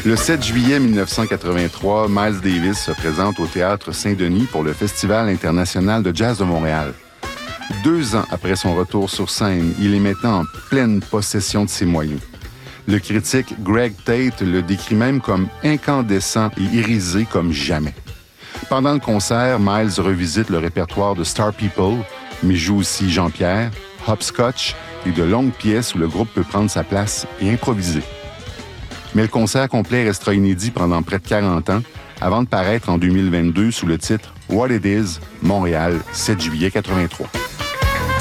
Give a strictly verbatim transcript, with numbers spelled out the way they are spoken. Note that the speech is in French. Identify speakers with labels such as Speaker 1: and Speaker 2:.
Speaker 1: Le sept juillet mille neuf cent quatre-vingt-trois, Miles Davis se présente au Théâtre Saint-Denis pour le Festival international de jazz de Montréal. Deux ans après son retour sur scène, il est maintenant en pleine possession de ses moyens. Le critique Greg Tate le décrit même comme incandescent et irisé comme jamais. Pendant le concert, Miles revisite le répertoire de Star People, mais joue aussi Jean-Pierre, Hopscotch et de longues pièces où le groupe peut prendre sa place et improviser. Mais le concert complet restera inédit pendant près de quarante ans, avant de paraître en deux mille vingt-deux sous le titre « What It Is, Montréal, sept juillet quatre-vingt-trois ».